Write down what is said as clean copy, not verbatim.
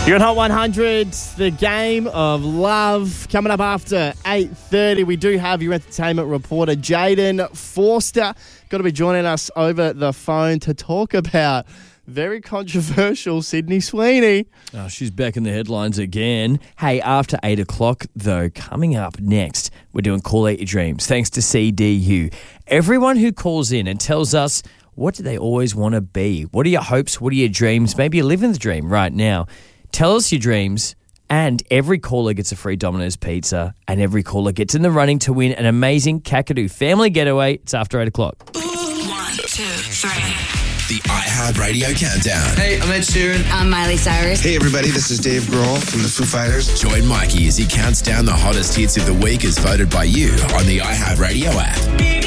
You're on Hot 100, the game of love. Coming up after 8:30, we do have your entertainment reporter, Jaden Forster. Got to be joining us over the phone to talk about very controversial Sydney Sweeney. Oh, she's back in the headlines again. Hey, after 8 o'clock, though, coming up next, we're doing Call Out Your Dreams, thanks to CDU. Everyone who calls in and tells us, what do they always want to be? What are your hopes? What are your dreams? Maybe you're living the dream right now. Tell us your dreams, and every caller gets a free Domino's pizza, and every caller gets in the running to win an amazing Kakadu family getaway. It's after 8 o'clock. 1, 2, 3. The iHeartRadio Countdown. Hey, I'm Ed Sheeran. I'm Miley Cyrus. Hey everybody, this is Dave Grohl from the Foo Fighters. Join Mikey as he counts down the hottest hits of the week as voted by you on the iHeartRadio app.